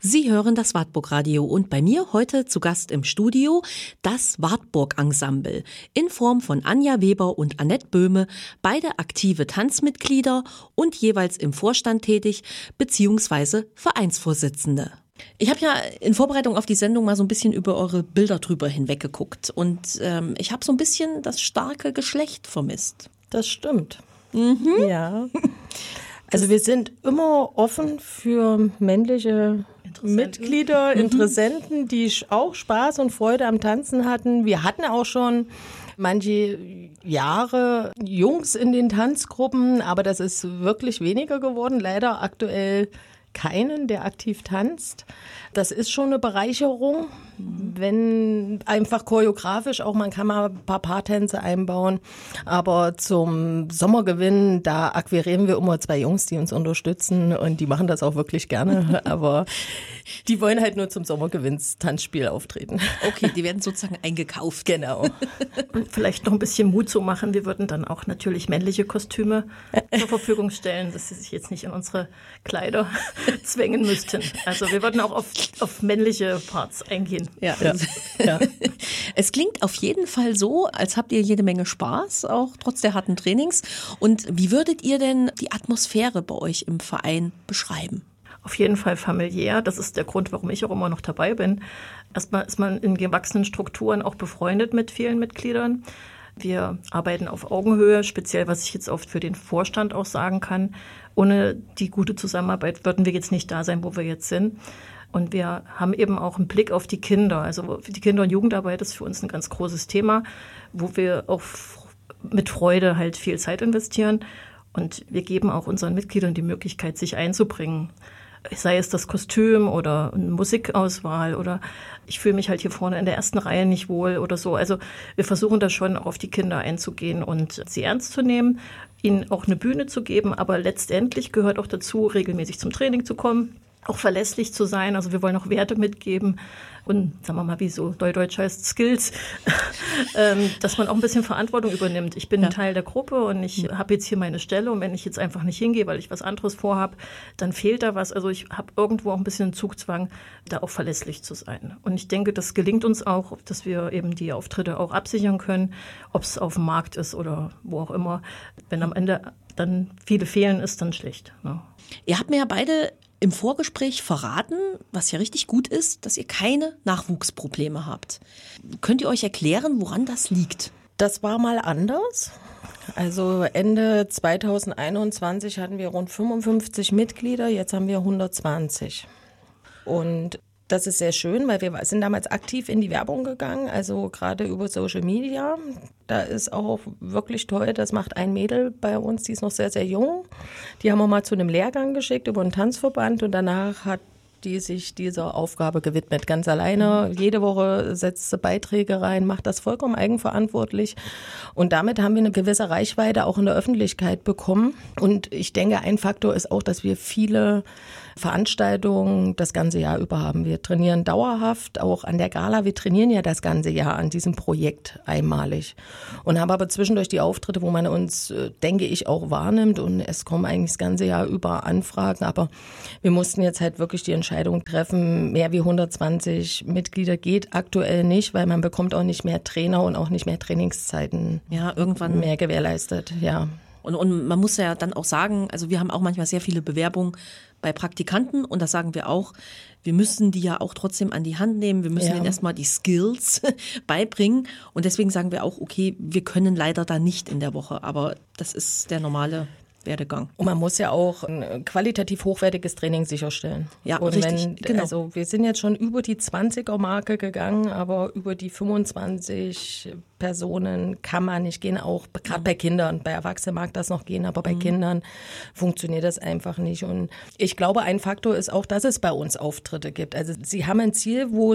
Sie hören das Wartburg-Radio und bei mir heute zu Gast im Studio das Wartburg-Ensemble in Form von Anja Weber und Annette Böhme, beide aktive Tanzmitglieder und jeweils im Vorstand tätig bzw. Vereinsvorsitzende. Ich habe ja in Vorbereitung auf die Sendung mal so ein bisschen über eure Bilder drüber hinweggeguckt und ich habe so ein bisschen das starke Geschlecht vermisst. Das stimmt. Ja. Also wir sind immer offen für männliche Mitglieder, Interessenten, die auch Spaß und Freude am Tanzen hatten. Wir hatten auch schon manche Jahre Jungs in den Tanzgruppen, aber das ist wirklich weniger geworden. Leider aktuell keinen, der aktiv tanzt. Das ist schon eine Bereicherung, wenn einfach choreografisch auch, man kann mal ein paar Paartänze einbauen, aber zum Sommergewinn, da akquirieren wir immer 2 Jungs, die uns unterstützen und die machen das auch wirklich gerne, aber die wollen halt nur zum Sommergewinnstanzspiel auftreten. Okay, die werden sozusagen eingekauft. Genau. Und vielleicht noch ein bisschen Mut zu machen, wir würden dann auch natürlich männliche Kostüme zur Verfügung stellen, dass sie sich jetzt nicht in unsere Kleider zwängen müssten. Also wir würden auch auf männliche Parts eingehen. Ja. Es klingt auf jeden Fall so, als habt ihr jede Menge Spaß, auch trotz der harten Trainings. Und wie würdet ihr denn die Atmosphäre bei euch im Verein beschreiben? Auf jeden Fall familiär. Das ist der Grund, warum ich auch immer noch dabei bin. Erstmal ist man in gewachsenen Strukturen auch befreundet mit vielen Mitgliedern. Wir arbeiten auf Augenhöhe, speziell was ich jetzt oft für den Vorstand auch sagen kann. Ohne die gute Zusammenarbeit würden wir jetzt nicht da sein, wo wir jetzt sind. Und wir haben eben auch einen Blick auf die Kinder. Also die Kinder- und Jugendarbeit ist für uns ein ganz großes Thema, wo wir auch mit Freude halt viel Zeit investieren. Und wir geben auch unseren Mitgliedern die Möglichkeit, sich einzubringen. Sei es das Kostüm oder eine Musikauswahl oder ich fühle mich halt hier vorne in der ersten Reihe nicht wohl oder so. Also wir versuchen da schon auch auf die Kinder einzugehen und sie ernst zu nehmen, ihnen auch eine Bühne zu geben. Aber letztendlich gehört auch dazu, regelmäßig zum Training zu kommen, auch verlässlich zu sein. Also wir wollen auch Werte mitgeben und sagen wir mal, wie so Neudeutsch heißt, Skills, dass man auch ein bisschen Verantwortung übernimmt. Ich bin ein Teil der Gruppe und ich habe jetzt hier meine Stelle und wenn ich jetzt einfach nicht hingehe, weil ich was anderes vorhabe, dann fehlt da was. Also ich habe irgendwo auch ein bisschen Zugzwang, da auch verlässlich zu sein. Und ich denke, das gelingt uns auch, dass wir eben die Auftritte auch absichern können, ob es auf dem Markt ist oder wo auch immer. Wenn am Ende dann viele fehlen, ist dann schlecht. Ne? Ihr habt mir ja beide im Vorgespräch verraten, was ja richtig gut ist, dass ihr keine Nachwuchsprobleme habt. Könnt ihr euch erklären, woran das liegt? Das war mal anders. Also Ende 2021 hatten wir rund 55 Mitglieder, jetzt haben wir 120. Und das ist sehr schön, weil wir sind damals aktiv in die Werbung gegangen, also gerade über Social Media. Da ist auch wirklich toll, das macht ein Mädel bei uns, die ist noch sehr, sehr jung. Die haben wir mal zu einem Lehrgang geschickt über einen Tanzverband und danach hat die sich dieser Aufgabe gewidmet, ganz alleine. Jede Woche setzt sie Beiträge rein, macht das vollkommen eigenverantwortlich. Und damit haben wir eine gewisse Reichweite auch in der Öffentlichkeit bekommen. Und ich denke, ein Faktor ist auch, dass wir viele Veranstaltungen das ganze Jahr über haben. Wir trainieren dauerhaft, auch an der Gala. Wir trainieren ja das ganze Jahr an diesem Projekt einmalig. Und haben aber zwischendurch die Auftritte, wo man uns, denke ich, auch wahrnimmt. Und es kommen eigentlich das ganze Jahr über Anfragen. Aber wir mussten jetzt halt wirklich die Entscheidung treffen, mehr wie 120 Mitglieder geht aktuell nicht, weil man bekommt auch nicht mehr Trainer und auch nicht mehr Trainingszeiten irgendwann mehr gewährleistet. Ja. Und man muss ja dann auch sagen, also wir haben auch manchmal sehr viele Bewerbungen bei Praktikanten und das sagen wir auch, wir müssen die ja auch trotzdem an die Hand nehmen, wir müssen ihnen erstmal die Skills beibringen und deswegen sagen wir auch, okay, wir können leider da nicht in der Woche, aber das ist der normale Werdegang. Und man muss ja auch ein qualitativ hochwertiges Training sicherstellen. Ja, und richtig, genau. Also wir sind jetzt schon über die 20er-Marke gegangen, aber über die 25 Personen kann man nicht gehen, auch gerade bei Kindern. Bei Erwachsenen mag das noch gehen, aber bei Kindern funktioniert das einfach nicht. Und ich glaube, ein Faktor ist auch, dass es bei uns Auftritte gibt. Also sie haben ein Ziel, wo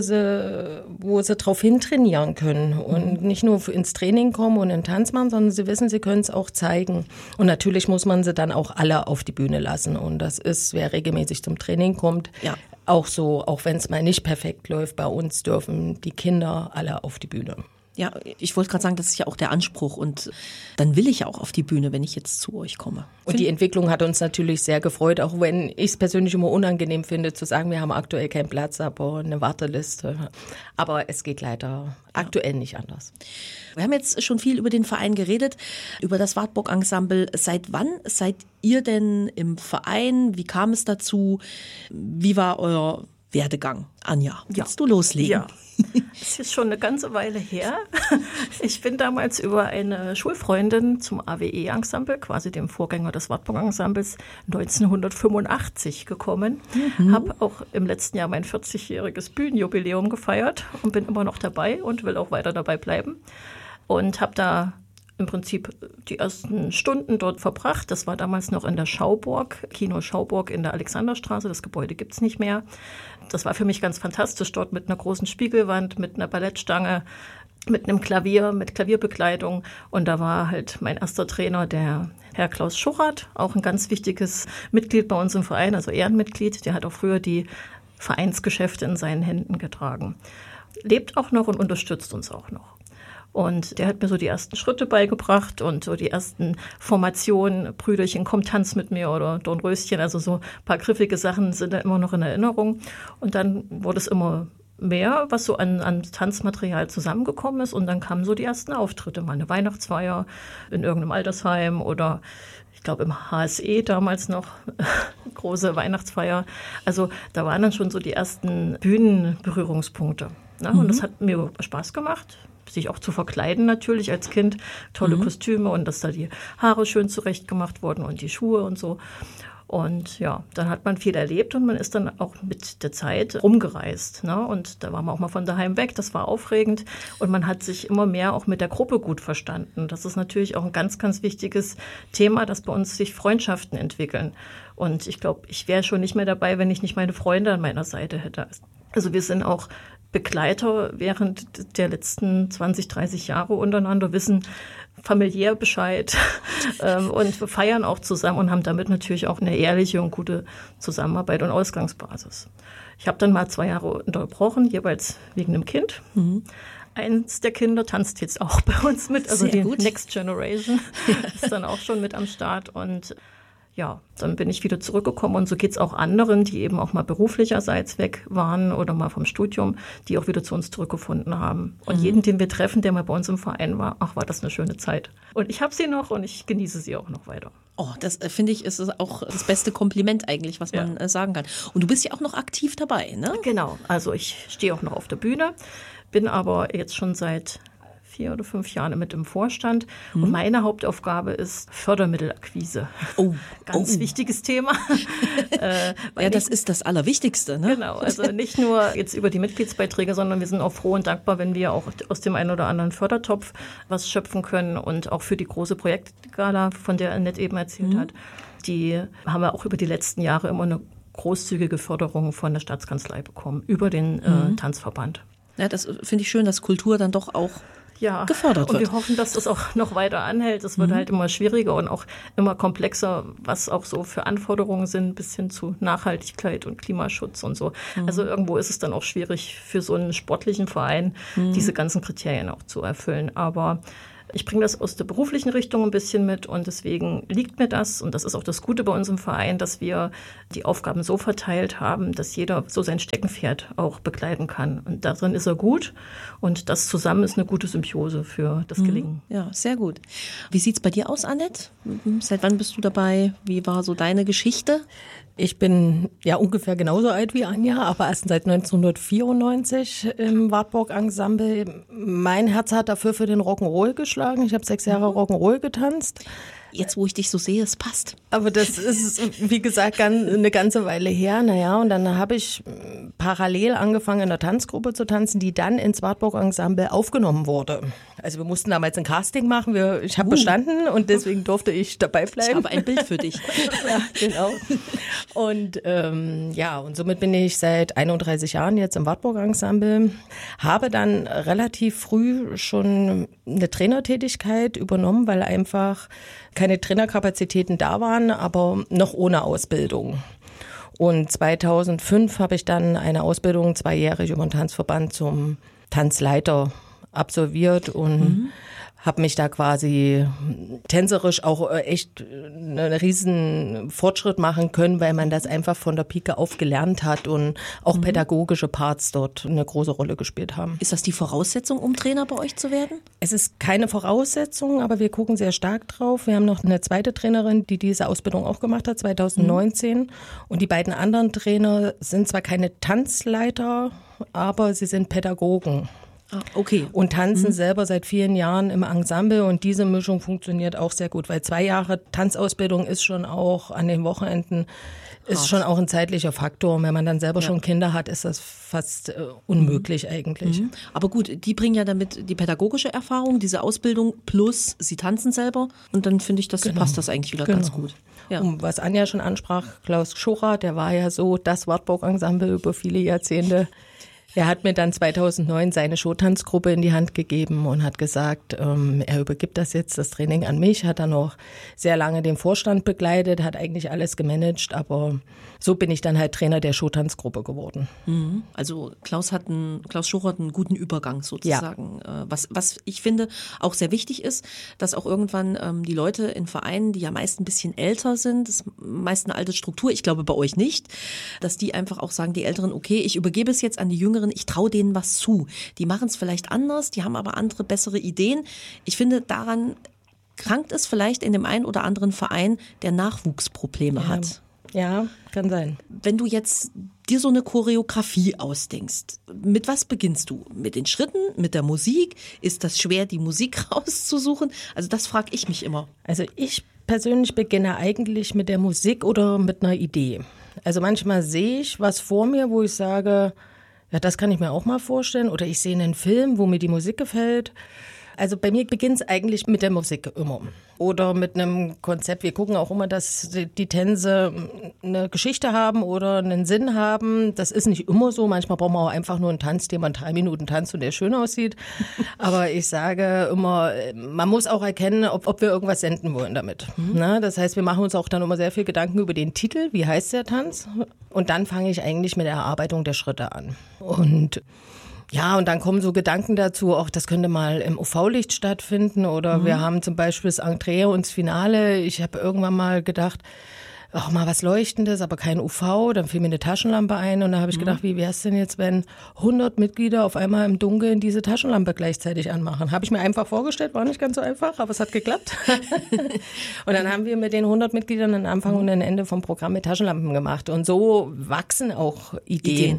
sie drauf hin trainieren können und nicht nur ins Training kommen und in Tanz machen, sondern sie wissen, sie können es auch zeigen. Und natürlich muss man sie dann auch alle auf die Bühne lassen. Und das ist, wer regelmäßig zum Training kommt, auch so, auch wenn es mal nicht perfekt läuft, bei uns dürfen die Kinder alle auf die Bühne. Ja, ich wollte gerade sagen, das ist ja auch der Anspruch und dann will ich ja auch auf die Bühne, wenn ich jetzt zu euch komme. Und die Entwicklung hat uns natürlich sehr gefreut, auch wenn ich es persönlich immer unangenehm finde, zu sagen, wir haben aktuell keinen Platz, aber eine Warteliste. Aber es geht leider aktuell nicht anders. Wir haben jetzt schon viel über den Verein geredet, über das Wartburg-Ensemble. Seit wann seid ihr denn im Verein? Wie kam es dazu? Wie war euer Werdegang? Anja, willst du loslegen? Ja, es ist schon eine ganze Weile her. Ich bin damals über eine Schulfreundin zum AWE-Ensemble, quasi dem Vorgänger des Wartburg-Ensembles, 1985 gekommen. Habe auch im letzten Jahr mein 40-jähriges Bühnenjubiläum gefeiert und bin immer noch dabei und will auch weiter dabei bleiben. Und habe da im Prinzip die ersten Stunden dort verbracht. Das war damals noch in der Schauburg, Kino Schauburg in der Alexanderstraße. Das Gebäude gibt's nicht mehr. Das war für mich ganz fantastisch, dort mit einer großen Spiegelwand, mit einer Ballettstange, mit einem Klavier, mit Klavierbekleidung. Und da war halt mein erster Trainer, der Herr Klaus Schuchert, auch ein ganz wichtiges Mitglied bei uns im Verein, also Ehrenmitglied. Der hat auch früher die Vereinsgeschäfte in seinen Händen getragen. Lebt auch noch und unterstützt uns auch noch. Und der hat mir so die ersten Schritte beigebracht und so die ersten Formationen, Brüderchen, komm, tanz mit mir oder Dornröschen, also so ein paar griffige Sachen sind da immer noch in Erinnerung. Und dann wurde es immer mehr, was so an Tanzmaterial zusammengekommen ist. Und dann kamen so die ersten Auftritte, mal eine Weihnachtsfeier in irgendeinem Altersheim oder ich glaube im HSE damals noch, große Weihnachtsfeier. Also da waren dann schon so die ersten Bühnenberührungspunkte. Ne? Und das hat mir Spaß gemacht, sich auch zu verkleiden natürlich als Kind, tolle Kostüme und dass da die Haare schön zurecht gemacht wurden und die Schuhe und so. Und ja, dann hat man viel erlebt und man ist dann auch mit der Zeit rumgereist. Ne? Und da war man auch mal von daheim weg, das war aufregend und man hat sich immer mehr auch mit der Gruppe gut verstanden. Das ist natürlich auch ein ganz, ganz wichtiges Thema, dass bei uns sich Freundschaften entwickeln. Und ich glaube, ich wäre schon nicht mehr dabei, wenn ich nicht meine Freunde an meiner Seite hätte. Also wir sind auch Begleiter während der letzten 20, 30 Jahre untereinander, wissen familiär Bescheid und wir feiern auch zusammen und haben damit natürlich auch eine ehrliche und gute Zusammenarbeit und Ausgangsbasis. Ich habe dann mal 2 Jahre unterbrochen, jeweils wegen einem Kind. Eins der Kinder tanzt jetzt auch bei uns mit, also die Next Generation ist dann auch schon mit am Start und ja, dann bin ich wieder zurückgekommen und so geht's auch anderen, die eben auch mal beruflicherseits weg waren oder mal vom Studium, die auch wieder zu uns zurückgefunden haben. Und jeden, den wir treffen, der mal bei uns im Verein war, ach, war das eine schöne Zeit. Und ich habe sie noch und ich genieße sie auch noch weiter. Oh, das finde ich ist auch das beste Kompliment eigentlich, was man sagen kann. Und du bist ja auch noch aktiv dabei, ne? Genau, also ich stehe auch noch auf der Bühne, bin aber jetzt schon seit 4 oder 5 Jahren mit im Vorstand. Und meine Hauptaufgabe ist Fördermittelakquise. Ganz wichtiges Thema. Ja, das ist das Allerwichtigste. Ne? Genau, also nicht nur jetzt über die Mitgliedsbeiträge, sondern wir sind auch froh und dankbar, wenn wir auch aus dem einen oder anderen Fördertopf was schöpfen können. Und auch für die große Projektgala, von der Annette eben erzählt hat, die haben wir auch über die letzten Jahre immer eine großzügige Förderung von der Staatskanzlei bekommen, über den Tanzverband. Ja, das finde ich schön, dass Kultur dann doch auch gefördert wird. Und wir hoffen, dass das auch noch weiter anhält. Es wird halt immer schwieriger und auch immer komplexer, was auch so für Anforderungen sind, bis hin zu Nachhaltigkeit und Klimaschutz und so. Also irgendwo ist es dann auch schwierig für so einen sportlichen Verein, diese ganzen Kriterien auch zu erfüllen. Aber ich bringe das aus der beruflichen Richtung ein bisschen mit und deswegen liegt mir das. Und das ist auch das Gute bei uns im Verein, dass wir die Aufgaben so verteilt haben, dass jeder so sein Steckenpferd auch begleiten kann. Und darin ist er gut und das zusammen ist eine gute Symbiose für das Gelingen. Ja, sehr gut. Wie sieht's bei dir aus, Annette? Seit wann bist du dabei? Wie war so deine Geschichte? Ich bin ja ungefähr genauso alt wie Anja, aber erst seit 1994 im Wartburg-Ensemble. Mein Herz hat dafür für den Rock'n'Roll geschlagen. Ich habe 6 Jahre Rock'n'Roll getanzt. Jetzt, wo ich dich so sehe, es passt. Aber das ist, wie gesagt, eine ganze Weile her. Naja, und dann habe ich parallel angefangen, in der Tanzgruppe zu tanzen, die dann ins Wartburg-Ensemble aufgenommen wurde. Also wir mussten damals ein Casting machen. Ich habe bestanden und deswegen durfte ich dabei bleiben. Ich habe ein Bild für dich. Ja, genau. Und und somit bin ich seit 31 Jahren jetzt im Wartburg-Ensemble. Habe dann relativ früh schon eine Trainertätigkeit übernommen, weil einfach keine Trainerkapazitäten da waren, aber noch ohne Ausbildung. Und 2005 habe ich dann eine Ausbildung 2-jährig über den Tanzverband zum Tanzleiter absolviert und habe mich da quasi tänzerisch auch echt einen riesen Fortschritt machen können, weil man das einfach von der Pike auf gelernt hat und auch pädagogische Parts dort eine große Rolle gespielt haben. Ist das die Voraussetzung, um Trainer bei euch zu werden? Es ist keine Voraussetzung, aber wir gucken sehr stark drauf. Wir haben noch eine zweite Trainerin, die diese Ausbildung auch gemacht hat, 2019. Und die beiden anderen Trainer sind zwar keine Tanzleiter, aber sie sind Pädagogen. Ah, okay. Und tanzen selber seit vielen Jahren im Ensemble und diese Mischung funktioniert auch sehr gut, weil 2 Jahre Tanzausbildung ist schon auch an den Wochenenden, ist schon auch ein zeitlicher Faktor. Und wenn man dann selber schon Kinder hat, ist das fast unmöglich eigentlich. Aber gut, die bringen ja damit die pädagogische Erfahrung, diese Ausbildung plus sie tanzen selber und dann finde ich, passt das eigentlich wieder ganz gut. Ja. Und was Anja schon ansprach, Klaus Schucher, der war ja so das Wartburg-Ensemble über viele Jahrzehnte. Er hat mir dann 2009 seine Showtanzgruppe in die Hand gegeben und hat gesagt, er übergibt das Training an mich, hat dann auch sehr lange den Vorstand begleitet, hat eigentlich alles gemanagt, aber so bin ich dann halt Trainer der Showtanzgruppe geworden. Also Klaus Schucher hat einen guten Übergang sozusagen, was ich finde auch sehr wichtig ist, dass auch irgendwann die Leute in Vereinen, die ja meist ein bisschen älter sind, das ist meist eine alte Struktur, ich glaube bei euch nicht, dass die einfach auch sagen, die Älteren, okay, ich übergebe es jetzt an die Jüngeren, ich traue denen was zu. Die machen es vielleicht anders, die haben aber andere, bessere Ideen. Ich finde, daran krankt es vielleicht in dem einen oder anderen Verein, der Nachwuchsprobleme hat. Ja, kann sein. Wenn du jetzt dir so eine Choreografie ausdenkst, mit was beginnst du? Mit den Schritten, mit der Musik? Ist das schwer, die Musik rauszusuchen? Also das frage ich mich immer. Also ich persönlich beginne eigentlich mit der Musik oder mit einer Idee. Also manchmal sehe ich was vor mir, wo ich sage, ja, das kann ich mir auch mal vorstellen. Oder ich sehe einen Film, wo mir die Musik gefällt. Also bei mir beginnt es eigentlich mit der Musik immer. Oder mit einem Konzept. Wir gucken auch immer, dass die Tänze eine Geschichte haben oder einen Sinn haben. Das ist nicht immer so. Manchmal brauchen wir auch einfach nur einen Tanz, den man 3 Minuten tanzt und der schön aussieht. Aber ich sage immer, man muss auch erkennen, ob wir irgendwas senden wollen damit. Na, das heißt, wir machen uns auch dann immer sehr viel Gedanken über den Titel. Wie heißt der Tanz? Und dann fange ich eigentlich mit der Erarbeitung der Schritte an. Und dann kommen so Gedanken dazu, auch das könnte mal im UV-Licht stattfinden oder wir haben zum Beispiel das Entree und das Finale. Ich habe irgendwann mal gedacht, auch mal was Leuchtendes, aber kein UV. Dann fiel mir eine Taschenlampe ein und da habe ich gedacht, wie wäre es denn jetzt, wenn 100 Mitglieder auf einmal im Dunkeln diese Taschenlampe gleichzeitig anmachen? Habe ich mir einfach vorgestellt, war nicht ganz so einfach, aber es hat geklappt. Und dann haben wir mit den 100 Mitgliedern einen Anfang und ein Ende vom Programm mit Taschenlampen gemacht. Und so wachsen auch Ideen.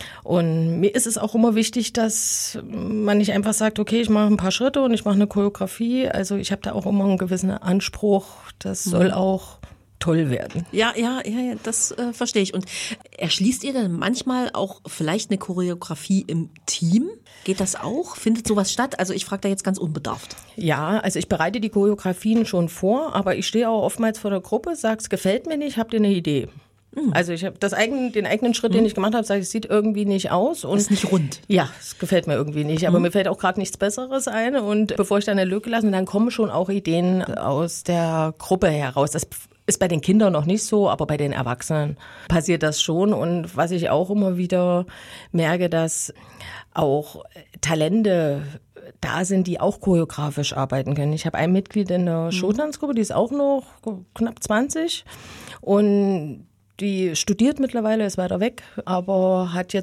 Und mir ist es auch immer wichtig, dass man nicht einfach sagt, okay, ich mache ein paar Schritte und ich mache eine Choreografie. Also ich habe da auch immer einen gewissen Anspruch, das soll auch toll werden. Ja, das verstehe ich. Und erschließt ihr dann manchmal auch vielleicht eine Choreografie im Team? Geht das auch? Findet sowas statt? Also ich frage da jetzt ganz unbedarft. Ja, also ich bereite die Choreografien schon vor, aber ich stehe auch oftmals vor der Gruppe, sage, es gefällt mir nicht, habt ihr eine Idee? Also ich habe den eigenen Schritt, den ich gemacht habe, sage ich, es sieht irgendwie nicht aus. Und ist nicht rund. Ja, es gefällt mir irgendwie nicht. Aber mir fällt auch gerade nichts Besseres ein. Und bevor ich dann eine Lücke lasse, dann kommen schon auch Ideen aus der Gruppe heraus. Das ist bei den Kindern noch nicht so, aber bei den Erwachsenen passiert das schon. Und was ich auch immer wieder merke, dass auch Talente da sind, die auch choreografisch arbeiten können. Ich habe ein Mitglied in der Showtanzgruppe, die ist auch noch knapp 20 und die studiert mittlerweile, ist weiter weg, aber hat jetzt